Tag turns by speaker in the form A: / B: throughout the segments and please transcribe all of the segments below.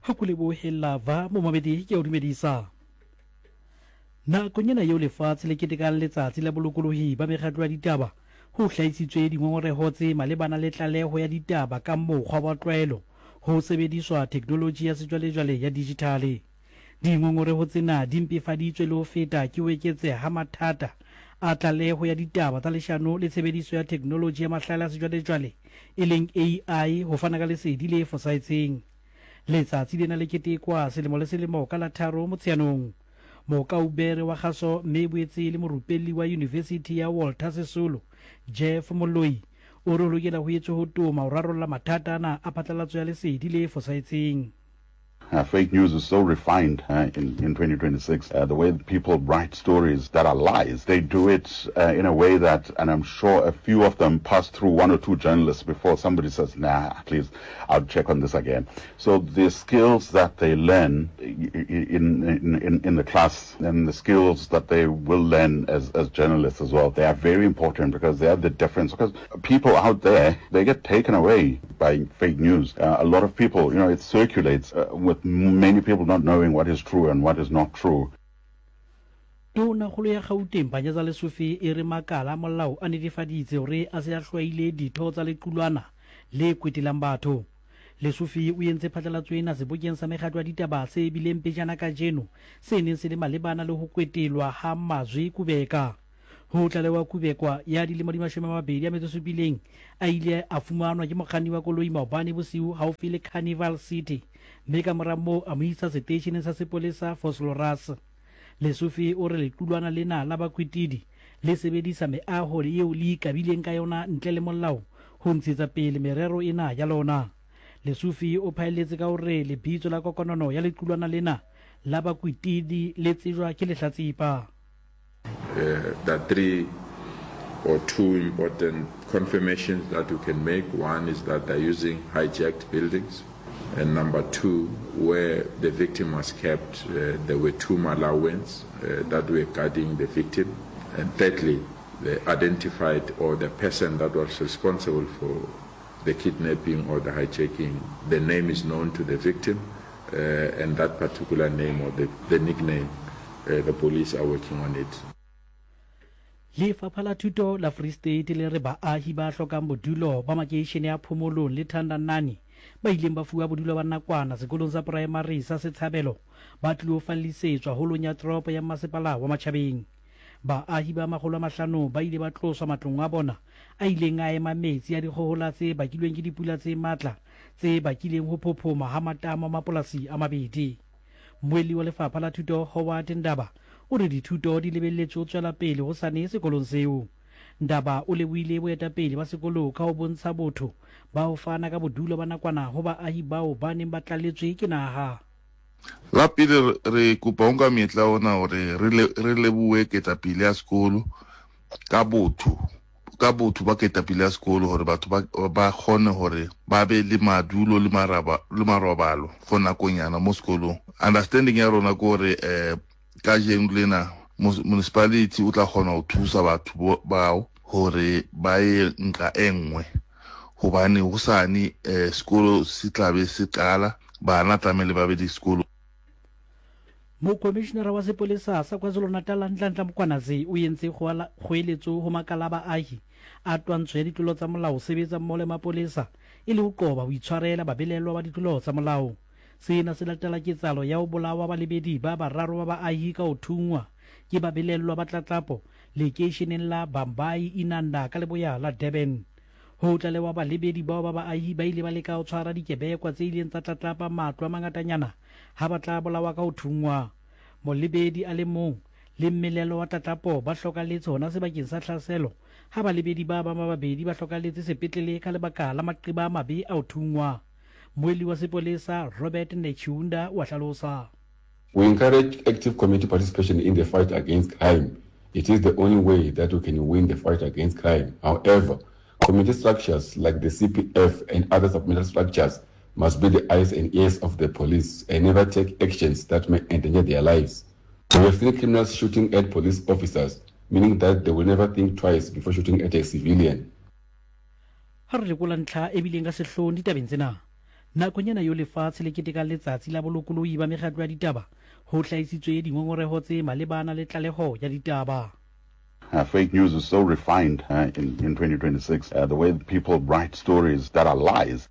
A: Hakulebohe lava mo mamedi ke o dumedisa. Nakong ena eo lefatshe le ketekang letsatsi la bolokolohi ba mekgatlo ya ditaba ho hlahisitswe dingongoreho tse malebana le tlaleho ya ditaba ka mokgwa wa tlwaelo ho sebediswa teknoloji ya sejwalejwale ya dijithale. Dingongoreho tsena di mpefaditswe le ho feta ke ho eketseha ha mathata a tlaleho ya ditaba tsa leshano le tshebediso ya teknoloji ya mahlale a sejwalejwale e leng AI ho fana ka lesedi le fosahetseng. Letsatsi lena le ketekwa selemo le selemo ka la 3 Motsheanong. Mokaubere wa kgaso mme boetse le morupelli wa University ya Walter Sisulu, Jeff Moloi, o re ho lokela ho etswe ho toma ho rarolla mathata ana a phatlalatso ya lesedi le fosahetseng.
B: Fake news is so refined in 2026. The way that people write stories that are lies, they do it in a way that, and I'm sure a few of them pass through one or two journalists before somebody says, nah, please, I'll check on this again. So the skills that they learn in the class and the skills that they will learn as journalists as well, they are very important because they are the difference. Because people out there, they get taken away by fake news. A lot of people, it circulates with many people not knowing what is true and what is not true.
A: Tona kholo ya Gauteng Panyaza Lesufi e re makala a molao a netefaditse hore a se a hlwaile ditho tsa lequlwana le kwetelang batho. Lesufi o entse phatlalatso ena sebokeng sa mekgatlo ya ditaba se bileng pejana ka jeno se neng se le malebana le ho kwetelwa ha Mazwi Kubeka. Ho tlalewa Kubekwa ya dilemo di 27 a ile a fumanwa ke mokganni wa koloi maobane bosiu haufi le Carnival City mme ka mora moo a mo isa seteisheneng sa sepolesa Vosloorus. Lesufi o re lequlwana lena la bakwetidi le sebedisa meaho eo le ikabileng ka yona ntle le molao ho ntshetsa pele merero ena ya lona. Lesufi o phaelletse ka hore lebitso la kokonono ya lequlwana lena la bakwetidi le tsejwa ke lehlatsipa.
C: There are 3 or 2 important confirmations that you can make. One is that they're using hijacked buildings. And number 2, where the victim was kept, there were 2 Malawans that were guarding the victim. And thirdly, they identified or the person that was responsible for the kidnapping or the hijacking, the name is known to the victim, and that particular name or the nickname, the police are working on it.
A: Lefapha la Thuto la Free State le re baahi ba hlokang bodulo ba makeishene ya Phomolong le Thandanani ba ileng ba fuwa bodulo ba nakwana sekolong sa primary sa Setshabelo ba tlilo fallisetswa holong ya tropo ya Masepala wa Matjhabeng. Baahi ba 500 ba ile ba tloswa matlong a bona a ileng a ema metsi ya dikgohola tse bakilweng ke dipula tse matla tse bakileng ho phophoma ha matamo a mapolasi a mabedi. Moeli wa Lefapha la Thuto Howard Ndaba o re dithuto di lebelletswe ho tswela pele ho sane sekolong seo. Ndaba o lebohile boetapele ba sekolo ka ho bontsha botho ba ho fana ka bodulo ba nakwana ho baahi bao ba neng ba tlaletswe ke naha.
D: La pele re kopa onka metla ona hore re lebohe ketapele ya sekolo ka botho ba ketapele ya sekolo hore batho ba kgone hore ba be le madulo le marobalo for nakonyana mo sekolong. Understanding ya rona ko hore ka jeno lena municipality o tla kgona ho thusa batho bao hore ba ye nka engwe hobane ho sane sekolo se tlabe se qala bana tlamele ba be di sekolo.
A: Mokomishenara wa sepolesa sa KwaZulu-Natal Nhlanhla Mkhwanazi o entse kgoeletso ho makala baahi a twantsho ya ditlolo tsa molao sebetsa mmoho le mapolesa e le ho qoba ho itshwarela babelellwa ba ditlolo tsa molao. Sena se latela ketsalo ya ho bolawa ba lebedi ba bararo ba baahi ka ho thungwa ke babelellwa ba tlatlapo lekeisheneng la Bambai Inanda ka leboya la Durban. Ho tlalewa ba lebedi bao ba baahi ba ile ba leka ho tshwara dikebekwa tse ileng tsa tlatlapa matlo a mangatanyana ha ba tla bolawa ka ho thungwa. Molebedi a le mong le mmelelo wa tlatlapo ba hlokalletse hona sebakeng sa tlhaselo ha ba lebedi ba babedi ba hlokalletse sepetlele ka lebaka la maqeba a mabe a ho thungwa. Moeli wa sepolesa Robert Nechunda wa hlalosa.
E: We encourage active community participation in the fight against crime. It is the only way that we can win the fight against crime. However, community structures like the CPF and other supplemental structures must be the eyes and ears of the police and never take actions that may endanger their lives. We have seen criminals shooting at police officers, meaning that they will never think twice before shooting at a civilian.
A: Ha re lekola ntlha e bileng ka sehlooho ditabeng tsena. nakong ena yo lefatshe le keteka letsatsi la bolokoloi ba mekgatlo ya ditaba ho hlahisitswe dingongoreho tse malebana le tlaleho ya ditaba.
B: Fake news is so refined in 2026. The way people write stories that are lies.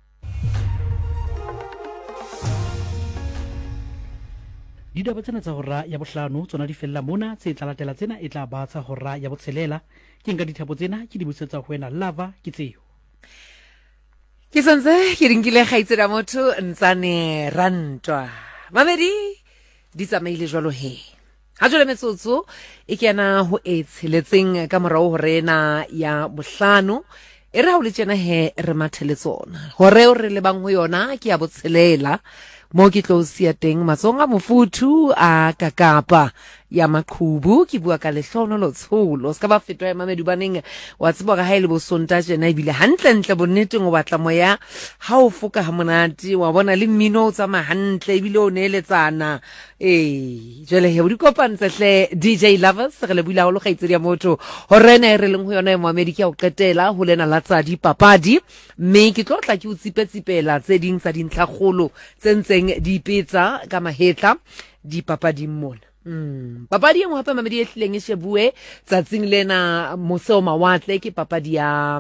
A: Ditaba tsena tsa hora ya bohlano tsona di fella mona, tse tla latela tsena e tla ba tsa hora ya botshelela. Ke nka dithapo tsena ke di busetsa ho wena Lava ke tseo.
F: Ke santse ke rinkile kgaitsedi motho Ntsane Rantwa. Mamedi di tsamaile jwalo he. Ha jwale metsotso e kena ho etsheletseng ka morao horena ya bohlano. E re ha o le tjena he re mathele tsona. Hore o re le bang ho yona ke ya botshelela. Mo ke tlo sia teng matsonga mofuthu a kakapa ya maqhubu ke bua ka lehlono lo tsholo ska ba fetwa ya Mamedi baneng wa tsebo ka ha ile bo sonta jena ebile hantle ntle bonneteng o batla moya ha o foka ha monate wa bona le mmino o tsama hantle ebile o neeletsana jele he o di kopantse hle DJ Lovers re le bula ho lo kgaitsedi ya motho horena e re leng ho yona ya Mamedi ke a o qetela ho lena la tsa dipapadi mme ke tlo tla ke o tsipetsipela tse ding tsa dintlhagolo tsentseng di ipetsa ka mahetla dipapading mona. Papadi e nngwe hape Mamedi e hlileng e shebue tsatsing lena moseo mawatle ke papadi ya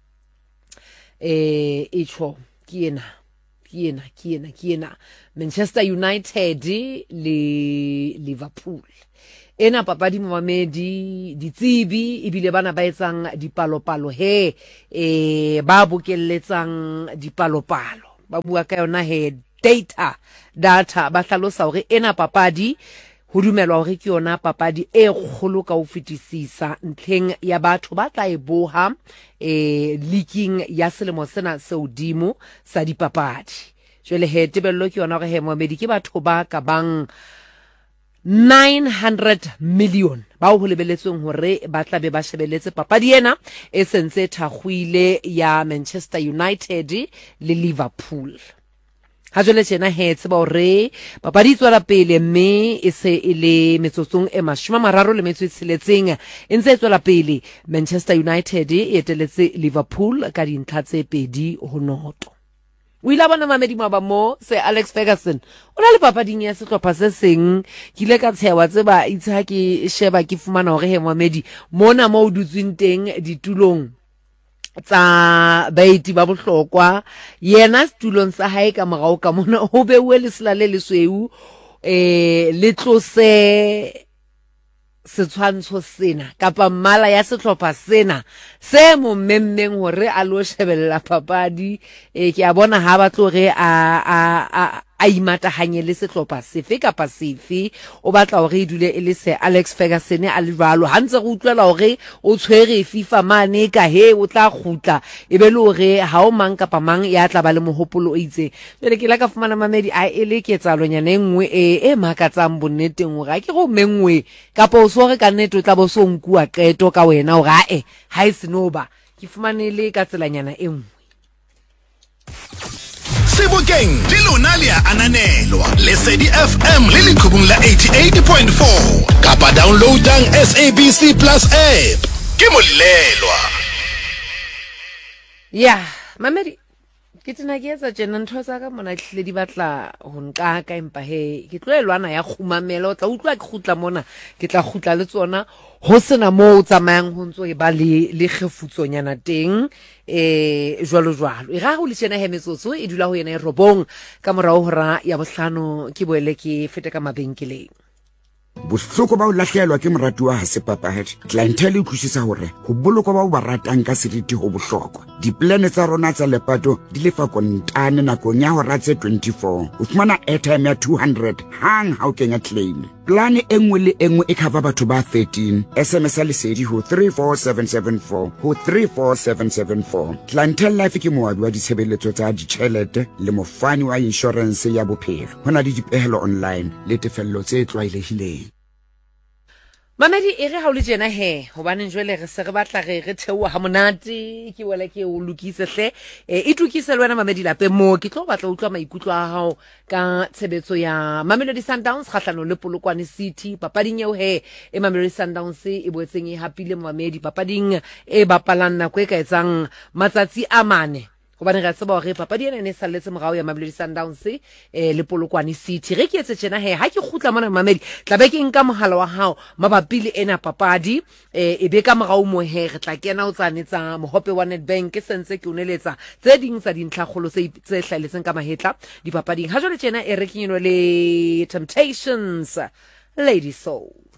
F: echo ke ena Manchester United le Liverpool. Ena papadi Mamedi ditsebi ebile bana ba etsang dipalopalo he ba bokelletsang dipalopalo ba bua ka yona he data ba hlalosa hore ena papadi ho dumelwa hore ke yona papadi e kgolo ka ho fetisisa ntlheng ya batho ba tla e boha leaking ya selemo sena se hodimo sa dipapadi. Jwale he tebello ke yona hore he Mamedi ke batho ba ka bang 900 million ba ho lebeletsweng hore ba tla be ba shebeletse papadi ena e sentse thakhuile ya Manchester United le Liverpool. Ha jwale tjena he tseba hore papadi tswela pele mme e se e le metsotsong e 36 e ntse e tswela pele. Manchester United e eteletse Liverpool ka dintlha tse 2-0. O ile bona Mamedi ba mo se Alex Ferguson o na le papading ya sehlopha se seng ke ile ka tshewa tseba itse ha ke sheba ke fumana hore he Mamedi mona mo o dutsweng teng ditulong tsa baeti ba bohlokwa yena setulong sa hae ka morao ka mona ho bewe lesela le lesweu le tlose setshwantsho sena kapa mmala ya sehlopha sena se mo mmemmeng hore a lo shebella papadi ke a bona ha ba tlo re a imatahanye le sehlopha sefe kapa sefe o batla hore e dule e le se Alex Ferguson a le jwalo ha ntse go utlwela hore o tshwere FIFA mane ka he o tla khutla e be le hore ha o mang kapa mang ya tla ba le mohopolo o itse jwale ke la ka fumana Mamedi a ele ketsalo nyana engwe e makatsang bonneteng hore a ke go mengwe kapa o so re ka nnete o tla bo so nkua qeto ka wena hore ha e senoba ke fumanele ka tselanyana engwe.
G: Sebokeng di lona le a ananelwa Lesedi FM le leqhubung la 88.4 kapa downloadang SABC Plus app ke molelwa.
F: Mamedi ke tena ke etsa tjena ntho tsa ka mona hle di batla ho nka ka empa he ke tlo elwana ya khumamela o tla utlwa ke khutla mona ke tla khutla le tsona ho sena mo o tsamayang ho ntso e ba le kgefutsonyana teng jwalo e ra ho le tjena he metsotso e dula ho yena e robong ka morao hora ya bohlano ke boele ke fete ka mabenkeleng.
H: Bohloko ba o lahlehelwa ke moratuwa ha se papadi. Clientele e utlwisisa hore ho bolokwa ba o ba ratang ka seriti ho bohlokwa. Diplane tsa rona tsa lepato di lefa kontane nakong ya hora tse 24. O fumana airtime ya 200 hang ha o kenya claim. Plane engwe le engwe e cover batho ba 13. SMS a lesedi ho 34774 ho 34774. Clientele Life ke moabi wa ditshebeletso tsa ditjhelete le mofani wa insurance ya bophelo. Hona le dipehelo online le tefello tse tlwaelehileng.
F: Mamedi e re ha o le tjena he hobane jwale re se re batla re theoha ha monate ke wela ke o lokise hle e tukise le wena Mamedi lape mo ke tlo batla utlwa maikutlo a hao ka tshebetso ya Mamelodi Sundowns kgahlano le Polokwane City papading eo he e Mamelodi Sundowns e boetseng e hapile Mamedi papading e bapalang nako e ka etsang matsatsi a mane gobane re tseba hore papadi ena ne salletse morao ya Mamelodi Sundowns le Polokwane City. Re ke etse tjena ha ke khutla mona mamedi tla be ke nka mohala wa hao mabapi le ena papadi e be ka morao mo he re tla kena o tsanetsa mohope wa Nedbank ke sense ke uneletsa tse ding tsa dintlhagolo tse hlailetseng ka mahetla dipapading ha jwale tjena e re kenyelwe le Temptations Lady Soul.